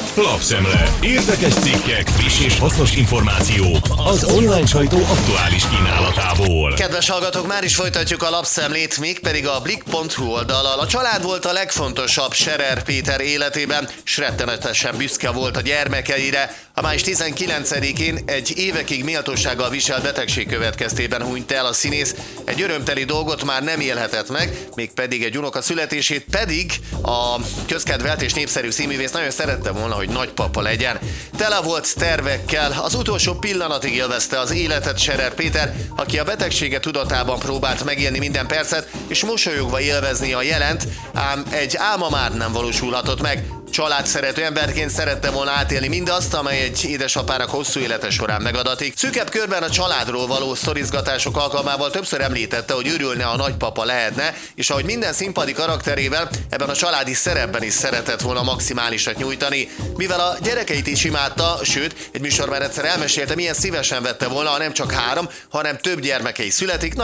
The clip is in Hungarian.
Lapszemle. Érdekes cikkek, friss és hasznos információk az online sajtó aktuális kínálatából. Kedves hallgatók, már is folytatjuk a lapszemlét, mégpedig a blik.hu oldallal. A család volt a legfontosabb Scherer Péter életében, s rettenetesen büszke volt a gyermekeire. A május 19-én egy évekig méltósággal viselt betegség következtében hunyt el a színész. Egy örömteli dolgot már nem élhetett meg, mégpedig egy unoka születését, pedig a közkedvelt és népszerű színművész nagyon szerette volna, hogy nagypapa legyen. Tele volt tervekkel, az utolsó pillanatig élvezte az életet Scherer Péter, aki a betegsége tudatában próbált megélni minden percet, és mosolyogva élvezni a jelent, ám egy álma már nem valósulhatott meg. Családszerető emberként szerette volna átélni mindazt, amely egy édesapának hosszú élete során megadatik. Szűkebb körben a családról való sztorizgatások alkalmával többször említette, hogy örülne, a nagypapa lehetne, és ahogy minden színpadi karakterével, ebben a családi szerepben is szeretett volna maximálisat nyújtani. Mivel a gyerekeit is imádta, sőt, egy műsorban egyszer elmesélte, milyen szívesen vette volna, ha nem csak 3, hanem több gyermekei születik,